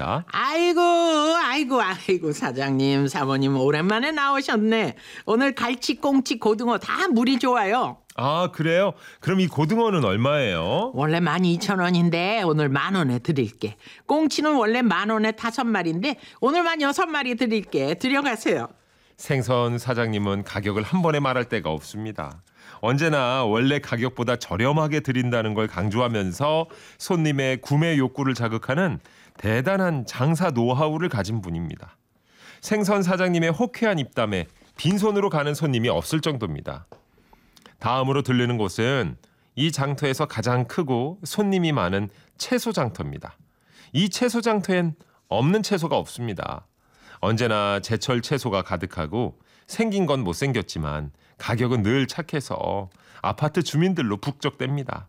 나왔습니다. 아이고 사장님 사모님 오랜만에 나오셨네. 오늘 갈치 꽁치 고등어 다 물이 좋아요. 아, 그래요? 그럼 이 고등어는 얼마예요? 원래 12,000원인데 오늘 10,000원에 드릴게. 꽁치는 원래 10,000원에 5마리인데 오늘만 6마리 드릴게. 들여가세요. 생선 사장님은 가격을 한 번에 말할 때가 없습니다. 언제나 원래 가격보다 저렴하게 드린다는 걸 강조하면서 손님의 구매 욕구를 자극하는 대단한 장사 노하우를 가진 분입니다. 생선 사장님의 호쾌한 입담에 빈손으로 가는 손님이 없을 정도입니다. 다음으로 들르는 곳은 이 장터에서 가장 크고 손님이 많은 채소 장터입니다. 이 채소 장터엔 없는 채소가 없습니다. 언제나 제철 채소가 가득하고 생긴 건 못생겼지만 가격은 늘 착해서 아파트 주민들로 북적댑니다.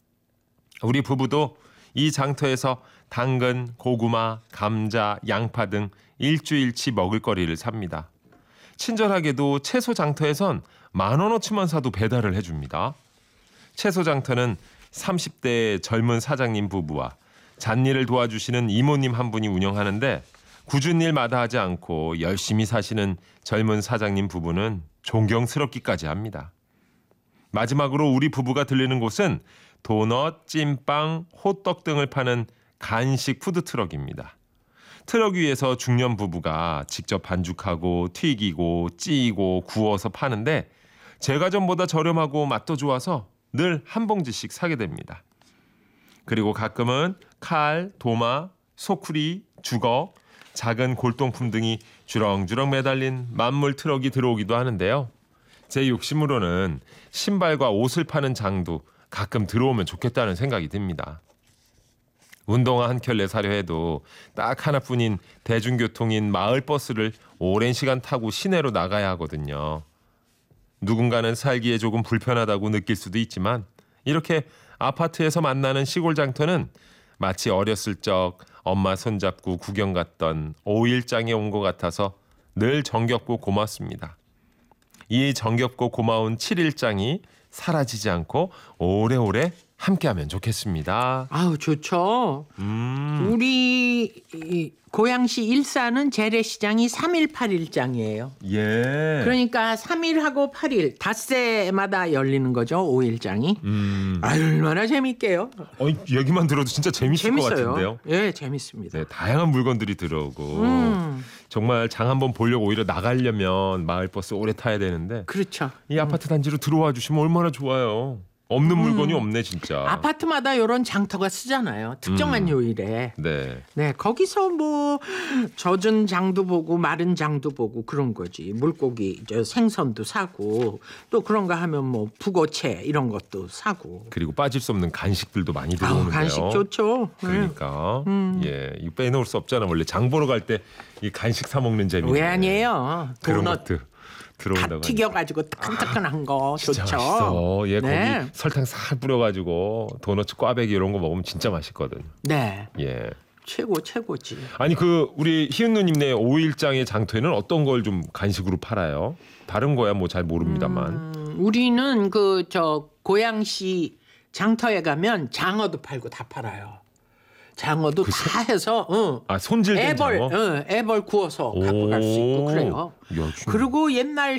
우리 부부도 이 장터에서 당근, 고구마, 감자, 양파 등 일주일치 먹을 거리를 삽니다. 친절하게도 채소 장터에선 10,000원어치만 사도 배달을 해줍니다. 채소 장터는 30대 젊은 사장님 부부와 잔일을 도와주시는 이모님 한 분이 운영하는데 굳은 일 마다하지 않고 열심히 사시는 젊은 사장님 부부는 존경스럽기까지 합니다. 마지막으로 우리 부부가 들리는 곳은 도넛, 찐빵, 호떡 등을 파는 간식 푸드트럭입니다. 트럭 위에서 중년 부부가 직접 반죽하고 튀기고 찌고 구워서 파는데 제가 전보다 저렴하고 맛도 좋아서 늘 한 봉지씩 사게 됩니다. 그리고 가끔은 칼, 도마, 소쿠리, 주걱, 작은 골동품 등이 주렁주렁 매달린 만물 트럭이 들어오기도 하는데요. 제 욕심으로는 신발과 옷을 파는 장도 가끔 들어오면 좋겠다는 생각이 듭니다. 운동화 한 켤레 사려 해도 딱 하나뿐인 대중교통인 마을버스를 오랜 시간 타고 시내로 나가야 하거든요. 누군가는 살기에 조금 불편하다고 느낄 수도 있지만 이렇게 아파트에서 만나는 시골 장터는 마치 어렸을 적 엄마 손잡고 구경 갔던 5일장에 온 것 같아서 늘 정겹고 고맙습니다. 이 정겹고 고마운 7일장이 사라지지 않고 오래오래 함께하면 좋겠습니다. 아우 좋죠. 우리 고양시 일산은 재래시장이 3일 8일장이에요. 예. 그러니까 3일하고 8일 닷새마다 열리는 거죠. 5일장이. 얼마나 재밌게요. 얘기만 들어도 진짜 재밌을 것 재밌어요. 같은데요. 예, 재밌습니다. 네, 다양한 물건들이 들어오고 정말 장 한번 보려고 오히려 나가려면 마을버스 오래 타야 되는데 그렇죠. 이 아파트 단지로 들어와 주시면 얼마나 좋아요. 없는 물건이 없네 진짜. 아파트마다 이런 장터가 쓰잖아요. 특정한 요일에. 네. 네, 거기서 뭐 젖은 장도 보고 마른 장도 보고 그런 거지. 물고기, 생선도 사고 또 그런가 하면 뭐 북어채 이런 것도 사고. 그리고 빠질 수 없는 간식들도 많이 들어오는데요. 간식 좋죠. 그러니까 예, 이거 빼놓을 수 없잖아. 원래 장 보러 갈 때 이 간식 사 먹는 재미. 왜 아니에요? 그런 도넛 것들 들어온다고. 다 튀겨가지고 따끈따끈한 거 진짜 좋죠. 맛있어. 예, 네. 거기 설탕 살 뿌려가지고 도넛, 꽈배기 이런 거 먹으면 진짜 맛있거든. 네. 예. 최고지. 아니 우리 희은 누님네 5일장의 장터에는 어떤 걸 좀 간식으로 팔아요? 다른 거야 뭐 잘 모릅니다만. 우리는 고양시 장터에 가면 장어도 팔고 다 팔아요. 장어도 다 해서 손질된 장어? 애벌 구워서 갖고 갈 수 있고 그래요. 그리고 옛날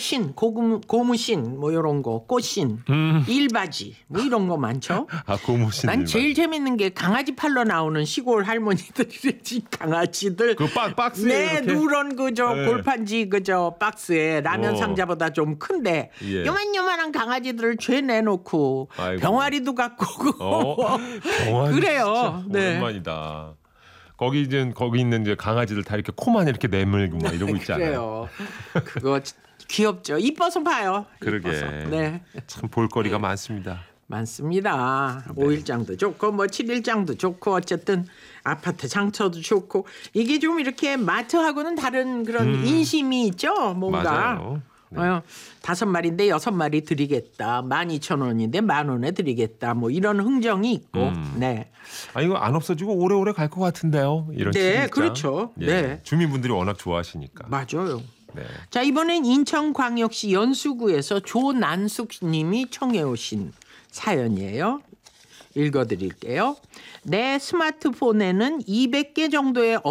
고무신 뭐 이런 거, 꽃신, 일바지 뭐 이런 거 많죠. 고무신. 난 제일 재밌는 게 강아지 팔러 나오는 시골 할머니들이지 강아지들. 그 박스에 네, 이렇게? 누런 골판지 박스에 라면 상자보다 좀 큰데 예. 요만한 강아지들을 죄 내놓고 아이고. 병아리도 갖고 오고. 병아리 그래요. 진짜 네. 오랜만이다. 거기 있는 이제 강아지들 다 이렇게 코만 이렇게 내밀고 막 이러고 있잖아요. 그래요. 그거 귀엽죠. 이뻐서 봐요. 그러게. 이뻐서. 네. 참 볼거리가 많습니다. 많습니다. 네. 5일장도 좋고 뭐 7일장도 좋고 어쨌든 아파트 장터도 좋고 이게 좀 이렇게 마트하고는 다른 그런 인심이 있죠. 뭔가. 맞아요. 네. 5마리인데 6마리 드리겠다. 12,000원인데 10,000원에 드리겠다. 뭐 이런 흥정이 있고. 네. 이거 안 없어지고 오래오래 갈 것 같은데요. 이런 네, 칠일장. 그렇죠. 예. 네. 주민분들이 워낙 좋아하시니까. 맞아요. 네. 자, 이번엔 인천광역시 연수구에서 조난숙 님이 청해 오신 사연이에요. 읽어드릴게요. 내 스마트폰에는 200개 정도의